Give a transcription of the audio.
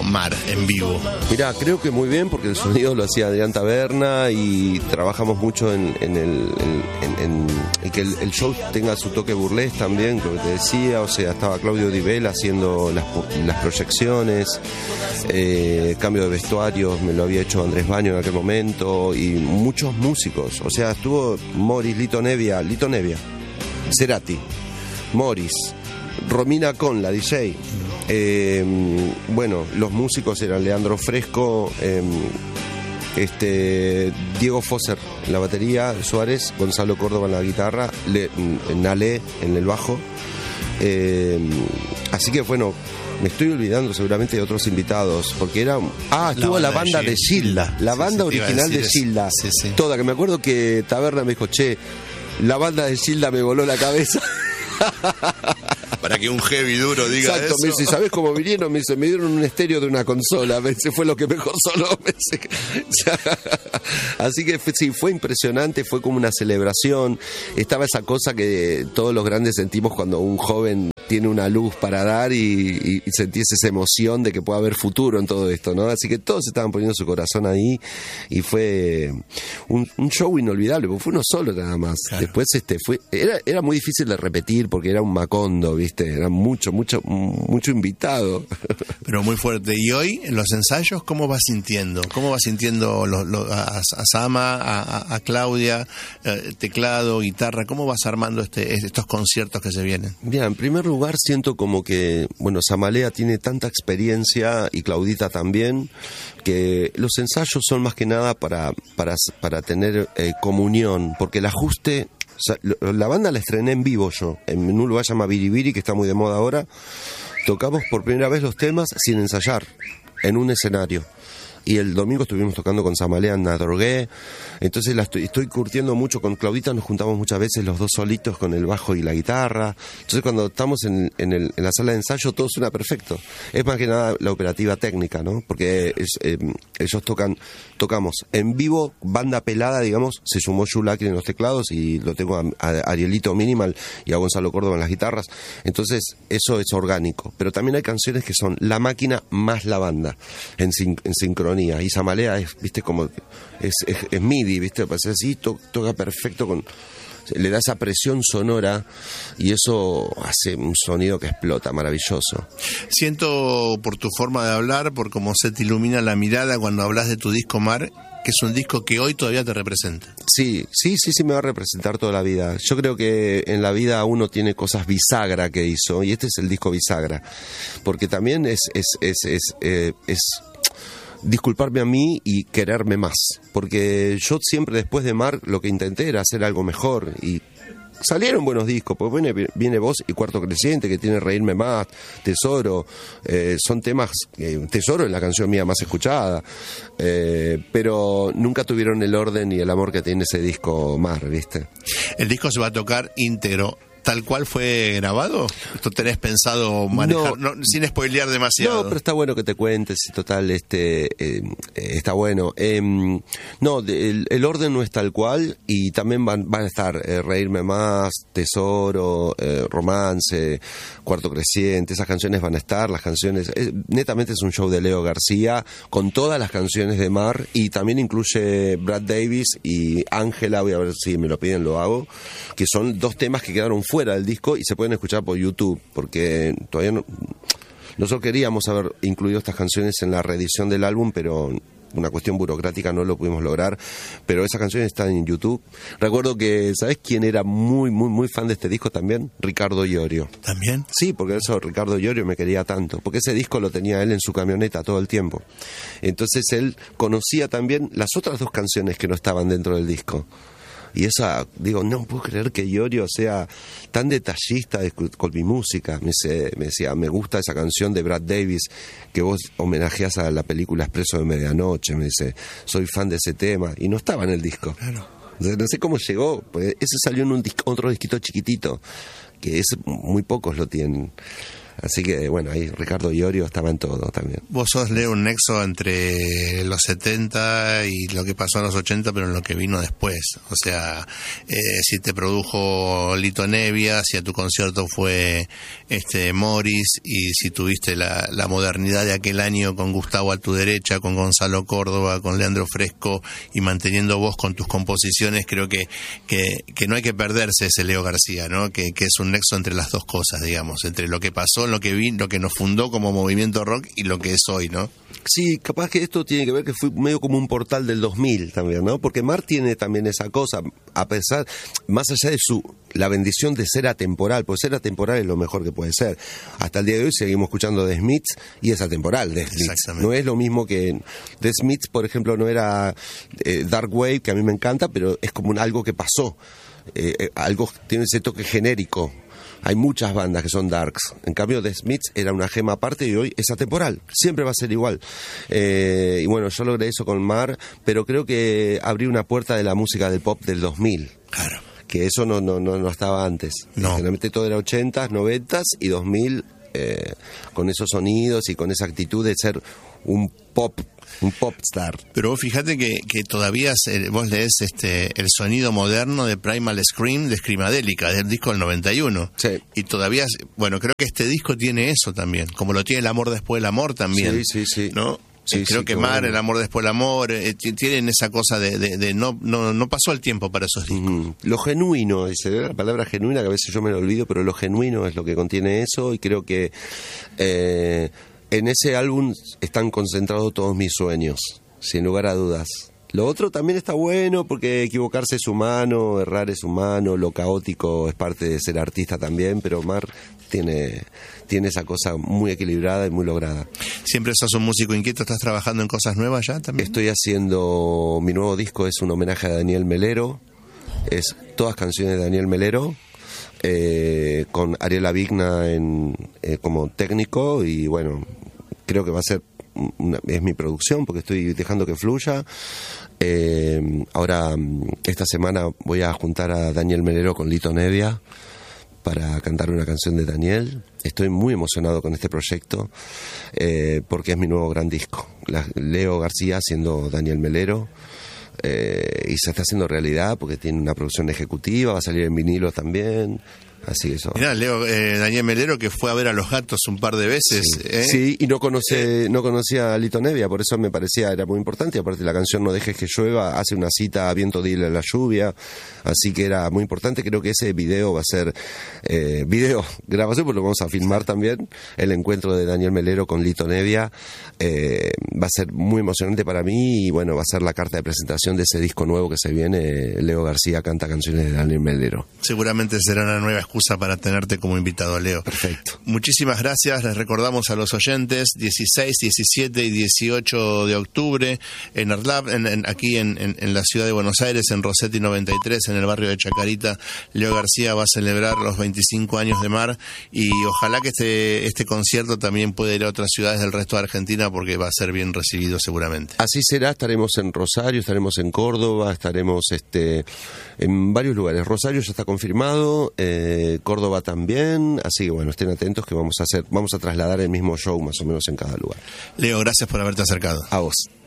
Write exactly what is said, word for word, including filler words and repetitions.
Mar en vivo? Mirá, creo que muy bien, porque el sonido lo hacía Adrián Taberna y trabajamos mucho en, en el en, en, en que el, el show tenga su toque burlesque también, lo que te decía. O sea, estaba Claudio Di Bella haciendo las, las proyecciones, eh, cambio de vestuarios me lo había hecho Andrés Baño en aquel momento, y muchos músicos. O sea, estuvo Morris, Lito Nevia, Lito Nevia, Cerati, Morris, Romina Con, la D J. Eh, bueno, los músicos eran Leandro Fresco, eh, este Diego Fosser en la batería, Suárez, Gonzalo Córdoba en la guitarra, Le, Nalé en el bajo. Eh, así que bueno, me estoy olvidando seguramente de otros invitados, porque era... Ah, estuvo la banda, la banda de Gilda, la sí, banda sí, original de Gilda, sí, sí. Toda, que me acuerdo que Taberna me dijo, che, la banda de Gilda me voló la cabeza. Para que un heavy duro diga exacto, eso. Me dice, ¿sabés cómo vinieron? Me dice, me dieron un estéreo de una consola. Me dice, fue lo que mejor sonó. Me dice, así que sí, fue impresionante, fue como una celebración. Estaba esa cosa que todos los grandes sentimos cuando un joven tiene una luz para dar y, y, y sentís esa emoción de que pueda haber futuro en todo esto, ¿no? Así que todos estaban poniendo su corazón ahí y fue un, un show inolvidable, porque fue uno solo nada más. Claro. Después este fue era, era muy difícil de repetir porque era un Macondo, ¿viste? Era mucho, mucho, mucho invitado. Pero muy fuerte. ¿Y hoy, en los ensayos, cómo vas sintiendo? ¿Cómo vas sintiendo los, los, a, a Sama, a, a Claudia, eh, teclado, guitarra? ¿Cómo vas armando este, estos conciertos que se vienen? Mira, en primer lugar siento como que, bueno, Samalea tiene tanta experiencia y Claudita también, que los ensayos son más que nada para, para, para tener eh, comunión, porque el ajuste... O sea, la banda la estrené en vivo yo, en un lugar llamado Biribiri, que está muy de moda ahora. Tocamos por primera vez los temas sin ensayar, en un escenario. Y el domingo estuvimos tocando con Samalea en la Drogué. Entonces la estoy, estoy curtiendo mucho con Claudita, nos juntamos muchas veces los dos solitos con el bajo y la guitarra. Entonces cuando estamos en, en, el, en la sala de ensayo todo suena perfecto. Es más que nada la operativa técnica, ¿no? Porque es, eh, ellos tocan, tocamos en vivo, banda pelada, digamos. Se sumó Yulacri en los teclados y lo tengo a, a Arielito Minimal y a Gonzalo Córdoba en las guitarras. Entonces eso es orgánico. Pero también hay canciones que son la máquina más la banda en, sin, en sincronía. Y Samalea es, viste, como es, es, es MIDI, viste, parece así, to, toca perfecto, con le da esa presión sonora y eso hace un sonido que explota, maravilloso. Siento por tu forma de hablar, por cómo se te ilumina la mirada cuando hablas de tu disco Mar, que es un disco que hoy todavía te representa. Sí, sí, sí, sí me va a representar toda la vida. Yo creo que en la vida uno tiene cosas bisagra que hizo, y este es el disco bisagra, porque también es es es es, eh, es disculparme a mí y quererme más, porque yo siempre después de Mar lo que intenté era hacer algo mejor y salieron buenos discos, porque viene, viene Voz y Cuarto Creciente, que tiene Reírme Más, Tesoro, eh, son temas, eh, Tesoro es la canción mía más escuchada, eh, pero nunca tuvieron el orden y el amor que tiene ese disco Mar, ¿viste? El disco se va a tocar íntegro, tal cual fue grabado. ¿Esto tenés pensado manejar? No, no, sin spoilear demasiado. No, pero está bueno que te cuentes, total, este eh, está bueno. Eh, no, de, el, el orden no es tal cual, y también van, van a estar eh, Reírme Más, Tesoro, eh, Romance, Cuarto Creciente, esas canciones van a estar, las canciones, eh, netamente es un show de Leo García, con todas las canciones de Mar, y también incluye Brad Davis y Ángela, voy a ver si me lo piden, lo hago, que son dos temas que quedaron fuera del disco y se pueden escuchar por YouTube, porque todavía no, nosotros queríamos haber incluido estas canciones en la reedición del álbum, pero una cuestión burocrática no lo pudimos lograr, pero esas canciones están en YouTube. Recuerdo que, ¿sabes quién era muy, muy, muy fan de este disco también? Ricardo Iorio. ¿También? Sí, porque eso, Ricardo Iorio me quería tanto, porque ese disco lo tenía él en su camioneta todo el tiempo. Entonces él conocía también las otras dos canciones que no estaban dentro del disco. Y esa, digo, no puedo creer que Iorio sea tan detallista con mi música. Me, dice, me decía, me gusta esa canción de Brad Davis que vos homenajeás a la película Expreso de Medianoche. Me dice, soy fan de ese tema. Y no estaba en el disco. Claro. No sé cómo llegó. Pues ese salió en un disco, otro disquito chiquitito, que es, muy pocos lo tienen. Así que, bueno, ahí Ricardo Iorio estaba en todo también. Vos sos, Leo, un nexo entre los setenta y lo que pasó en los ochenta, pero en lo que vino después. O sea, eh, si te produjo Lito Nevia, si a tu concierto fue este Morris, y si tuviste la, la modernidad de aquel año con Gustavo a tu derecha, con Gonzalo Córdoba, con Leandro Fresco, y manteniendo vos con tus composiciones, creo que, que, que no hay que perderse ese Leo García, ¿no? Que, que es un nexo entre las dos cosas, digamos, entre lo que pasó, lo que vi, lo que nos fundó como movimiento rock y lo que es hoy, ¿no? Sí, capaz que esto tiene que ver que fue medio como un portal del dos mil también, ¿no? Porque Mar tiene también esa cosa, a pesar, más allá de su la bendición de ser atemporal, porque ser atemporal es lo mejor que puede ser. Hasta el día de hoy seguimos escuchando The Smiths y es atemporal The Smiths. No es lo mismo que The Smiths, por ejemplo, no era eh, Dark Wave, que a mí me encanta, pero es como un, algo que pasó. Eh, eh, algo tiene ese toque genérico. Hay muchas bandas que son darks. En cambio, The Smiths era una gema aparte y hoy es atemporal. Siempre va a ser igual. Eh, y bueno, yo logré eso con Mar, pero creo que abrí una puerta de la música del pop del dos mil. Claro. Que eso no no no, no estaba antes. No. Generalmente todo era ochentas, noventas y dos mil, eh, con esos sonidos y con esa actitud de ser un pop, un pop star. Pero vos fíjate que, que todavía se, vos lees este, el sonido moderno de Primal Scream de Screamadélica, del disco del noventa y uno. Sí. Y todavía, bueno, creo que este disco tiene eso también, como lo tiene El Amor Después del Amor también. Sí, sí, sí. ¿No? Sí, creo sí, que bueno. Mar, El Amor Después del Amor, eh, tienen esa cosa de, de, de no, no no pasó el tiempo para esos discos. Mm, lo genuino, dice la palabra genuina, que a veces yo me lo olvido, pero lo genuino es lo que contiene eso, y creo que eh, en ese álbum están concentrados todos mis sueños, sin lugar a dudas. Lo otro también está bueno porque equivocarse es humano, errar es humano, lo caótico es parte de ser artista también, pero Mar tiene, tiene esa cosa muy equilibrada y muy lograda. Siempre sos un músico inquieto, ¿estás trabajando en cosas nuevas ya también? Estoy haciendo, mi nuevo disco es un homenaje a Daniel Melero, es todas canciones de Daniel Melero, eh, con Ariela Vigna en, eh, como técnico, y bueno, creo que va a ser Una, es mi producción porque estoy dejando que fluya. Eh, ahora, esta semana voy a juntar a Daniel Melero con Lito Nevia para cantar una canción de Daniel. Estoy muy emocionado con este proyecto eh, porque es mi nuevo gran disco. La, Leo García siendo Daniel Melero. Eh, y se está haciendo realidad porque tiene una producción ejecutiva, va a salir en vinilo también. Así eso. Mirá, Leo, eh, Daniel Melero, que fue a ver a Los Gatos un par de veces. Sí, ¿eh? sí, y no conoce, eh. no conocía a Lito Nevia, por eso me parecía, era muy importante. Y aparte la canción No dejes que llueva hace una cita a Viento dile a la lluvia, así que era muy importante. Creo que ese video va a ser eh, video, grabación, porque lo vamos a filmar también, el encuentro de Daniel Melero con Lito Nevia. Eh, va a ser muy emocionante para mí y bueno, va a ser la carta de presentación de ese disco nuevo que se viene. Leo García canta canciones de Daniel Melero. Seguramente será una nueva excusa para tenerte como invitado, Leo. Perfecto. Muchísimas gracias. Les recordamos a los oyentes, dieciséis, diecisiete y dieciocho de octubre en Arlab, en, en, aquí en, en, en la ciudad de Buenos Aires, en Rossetti noventa y tres, en el barrio de Chacarita. Leo García va a celebrar los veinticinco años de Mar, y ojalá que este, este concierto también pueda ir a otras ciudades del resto de Argentina, porque va a ser bien recibido seguramente. Así será. Estaremos en Rosario, estaremos en Córdoba, estaremos este en varios lugares. Rosario ya está confirmado, eh, Córdoba también, así que bueno, estén atentos que vamos a hacer, vamos a trasladar el mismo show más o menos en cada lugar. Leo, gracias por haberte acercado. A vos.